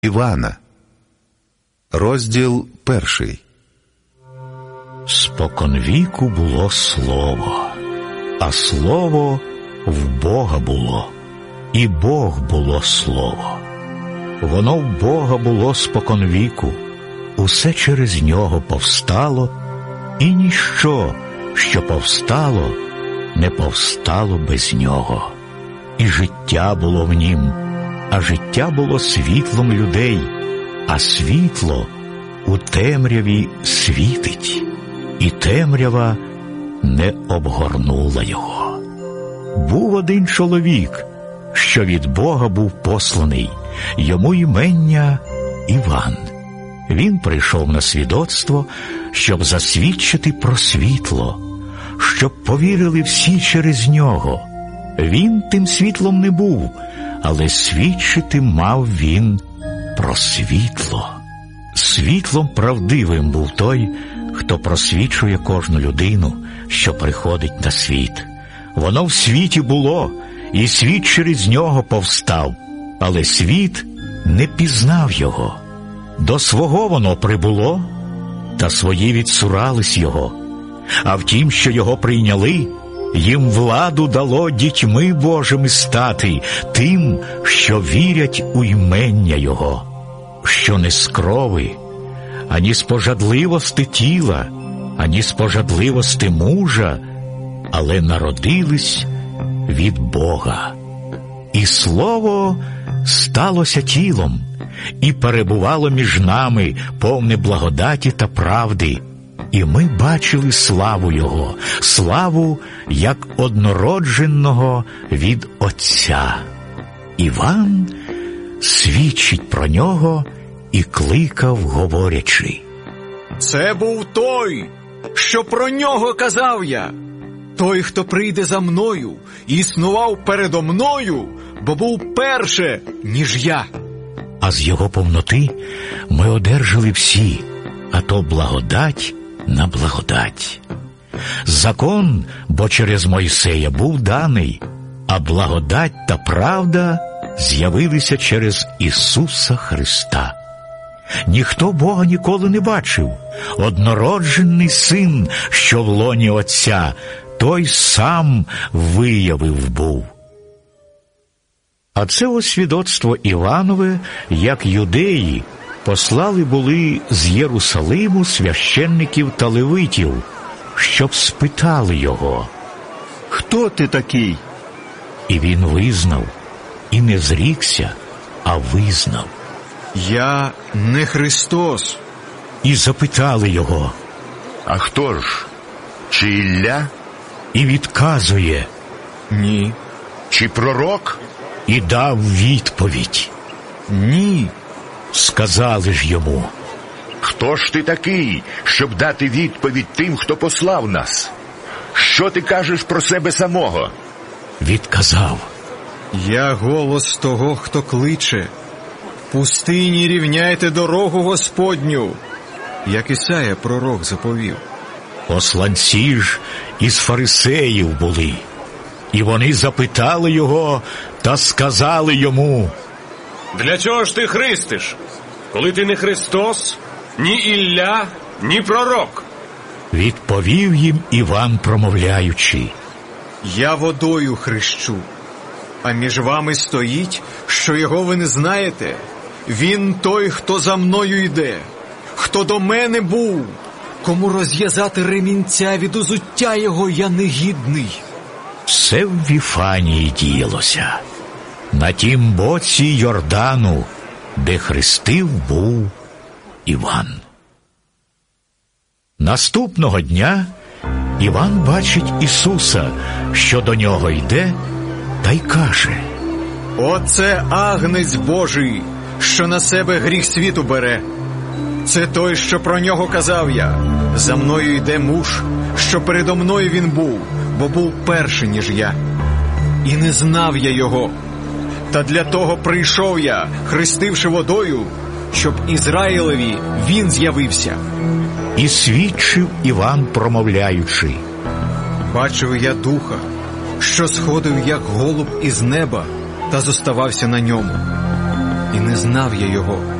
Івана. Розділ 1. Споконвіку було Слово, а Слово в Бога було, і Бог було Слово. Воно в Бога було споконвіку, усе через нього повстало, і ніщо, що повстало, не повстало без нього. І життя було в нім, а життя було світлом людей, а світло у темряві світить, і темрява не обгорнула його. Був один чоловік, що від Бога був посланий, йому імення Іван. Він прийшов на свідоцтво, щоб засвідчити про світло, щоб повірили всі через нього. Він тим світлом не був, але свідчити мав він про світло. Світлом правдивим був той, хто просвічує кожну людину, що приходить на світ. Воно в світі було, і світ через нього повстав, але світ не пізнав його. До свого воно прибуло, та свої відсурались його. А втім, що його прийняли, їм владу дало дітьми Божими стати, тим, що вірять у імення його, що не з крови, ані з пожадливости тіла, ані з пожадливости мужа, але народились від Бога. І Слово сталося тілом, і перебувало між нами, повне благодаті та правди. І ми бачили славу Його, славу, як однородженого від Отця. Іван свідчить про нього і кликав, говорячи: «Це був той, що про нього казав я, той, хто прийде за мною, існував передо мною, бо був перше, ніж я». А з його повноти ми одержали всі, а то благодать на благодать. Закон, бо через Мойсея був даний, а благодать та правда з'явилися через Ісуса Христа. Ніхто Бога ніколи не бачив. Однороджений Син, що в лоні Отця, той сам виявив був. А це ось свідоцтво Іванове, як юдеї послали були з Єрусалиму священників та левитів, щоб спитали його: «Хто ти такий?» І він визнав, і не зрікся, а визнав: «Я не Христос». І запитали його: «А хто ж? Чи Ілля?» І відказує: «Ні». «Чи пророк?» І дав відповідь: «Ні». Сказали ж йому: «Хто ж ти такий, щоб дати відповідь тим, хто послав нас? Що ти кажеш про себе самого?» Відказав: «Я голос того, хто кличе. В пустині рівняйте дорогу Господню», як Ісая пророк заповів. Посланці ж із фарисеїв були, і вони запитали його та сказали йому: «Для чого ж ти хрестиш, коли ти не Христос, ні Ілля, ні пророк?» Відповів їм Іван, промовляючи: «Я водою хрещу, а між вами стоїть, що його ви не знаєте. Він той, хто за мною йде, хто до мене був, кому розв'язати ремінця від узуття його я негідний». Все в Віфанії діялося, на тім боці Йордану, де хрестив був Іван. Наступного дня Іван бачить Ісуса, що до нього йде, та й каже: «Оце агнець Божий, що на себе гріх світу бере. Це той, що про нього казав я. За мною йде муж, що передо мною він був, бо був перший, ніж я. І не знав я його. Та для того прийшов я, хрестивши водою, щоб Ізраїлеві він з'явився». І свідчив Іван, промовляючи: «Бачив я Духа, що сходив, як голуб із неба, та зоставався на ньому. і не знав я його.